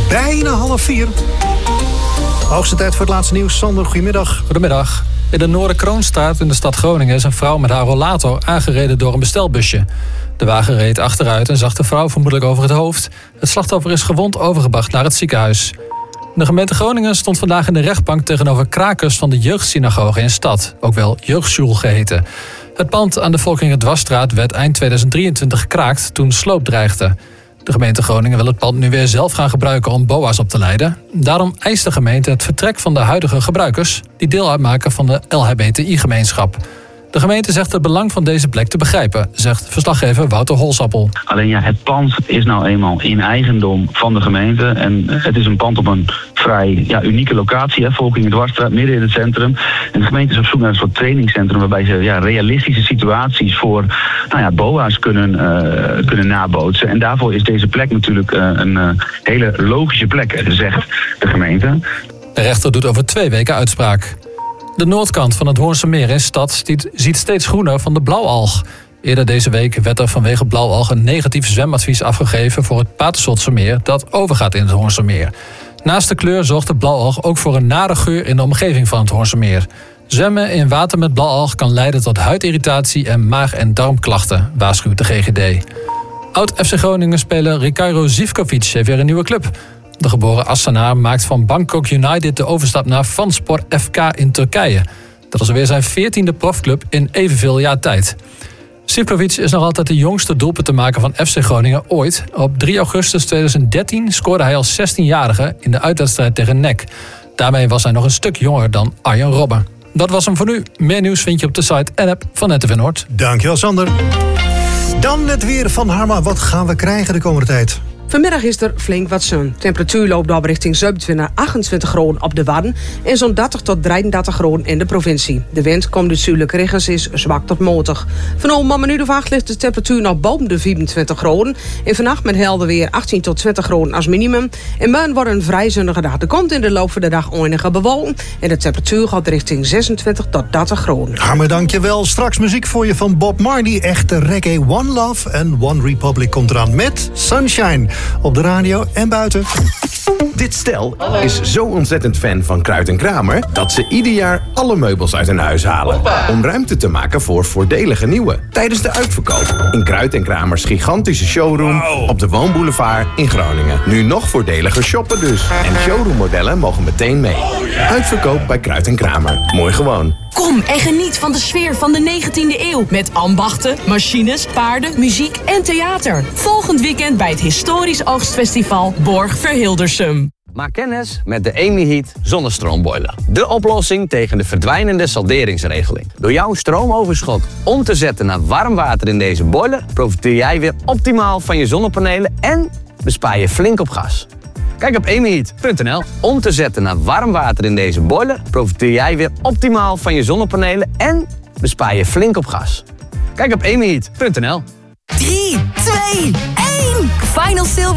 bijna 3:30. Hoogste tijd voor het laatste nieuws. Sander, goedemiddag. Goedemiddag. In de Noorderkroonstraat in de stad Groningen is een vrouw met haar rollator aangereden door een bestelbusje. De wagen reed achteruit en zag de vrouw vermoedelijk over het hoofd. Het slachtoffer is gewond overgebracht naar het ziekenhuis. De gemeente Groningen stond vandaag in de rechtbank tegenover krakers van de jeugdsynagoge in stad, ook wel jeugdsjoel geheten. Het pand aan de Volkingerdwarsstraat werd eind 2023 gekraakt toen sloop dreigde. De gemeente Groningen wil het pand nu weer zelf gaan gebruiken om BOA's op te leiden. Daarom eist de gemeente het vertrek van de huidige gebruikers die deel uitmaken van de LHBTI-gemeenschap. De gemeente zegt het belang van deze plek te begrijpen, zegt verslaggever Wouter Holsappel. Alleen ja, het pand is nou eenmaal in eigendom van de gemeente. En het is een pand op een vrij unieke locatie, Volkingerdwarsstraat, midden in het centrum. En de gemeente is op zoek naar een soort trainingscentrum waarbij ze realistische situaties voor BOA's kunnen nabootsen. En daarvoor is deze plek natuurlijk een hele logische plek, zegt de gemeente. De rechter doet over 2 weken uitspraak. De noordkant van het Hoornse meer in stad ziet steeds groener van de blauwalg. Eerder deze week werd er vanwege blauwalg een negatief zwemadvies afgegeven voor het Patersotse meer dat overgaat in het Hoornse meer. Naast de kleur zorgt de blauwalg ook voor een nare geur in de omgeving van het Hoornse meer. Zwemmen in water met blauwalg kan leiden tot huidirritatie en maag- en darmklachten, waarschuwt de GGD. Oud-FC Groningen-speler Rikairo Zivkovic heeft weer een nieuwe club. De geboren Assenaar maakt van Bangkok United de overstap naar Vanspor FK in Turkije. Dat is alweer zijn 14e profclub in evenveel jaar tijd. Zivkovic is nog altijd de jongste doelpuntenmaker van FC Groningen ooit. Op 3 augustus 2013 scoorde hij als 16-jarige in de uitwedstrijd tegen NEC. Daarmee was hij nog een stuk jonger dan Arjen Robben. Dat was hem voor nu. Meer nieuws vind je op de site en app van RTV Noord. Dankjewel, Sander. Dan het weer van Harma. Wat gaan we krijgen de komende tijd? Vanmiddag is er flink wat zon. Temperatuur loopt op richting 27 naar 28 graden op de Wadden en zo'n 30 tot 33 graden in de provincie. De wind komt uit zuidelijke regens is zwak tot matig. Vanavond om een uur of 8 ligt de temperatuur nog boven de 24 graden. En vannacht met helder weer 18 tot 20 graden als minimum. En morgen wordt een vrij zonnige dag. Er komt in de loop van de dag enige bewolking en de temperatuur gaat richting 26 tot 30 graden. Harme, dankjewel. Straks muziek voor je van Bob Marley. Echte reggae. One Love en One Republic komt eraan met Sunshine. Op de radio en buiten. Dit stel is zo ontzettend fan van Kruit en Kramer dat ze ieder jaar alle meubels uit hun huis halen. Om ruimte te maken voor voordelige nieuwe. Tijdens de uitverkoop in Kruit en Kramers gigantische showroom op de Woonboulevard in Groningen. Nu nog voordeliger shoppen dus. En showroommodellen mogen meteen mee. Uitverkoop bij Kruit en Kramer. Mooi gewoon. Kom en geniet van de sfeer van de 19e eeuw. Met ambachten, machines, paarden, muziek en theater. Volgend weekend bij het historisch oogstfestival Borg Verhildersum. Maak kennis met de EmiHeat zonnestroomboiler. De oplossing tegen de verdwijnende salderingsregeling. Door jouw stroomoverschot om te zetten naar warm water in deze boiler profiteer jij weer optimaal van je zonnepanelen en bespaar je flink op gas. Kijk op emiheat.nl. Om te zetten naar warm water in deze boiler profiteer jij weer optimaal van je zonnepanelen en bespaar je flink op gas. Kijk op emiheat.nl. 3, 2, 1. Final sale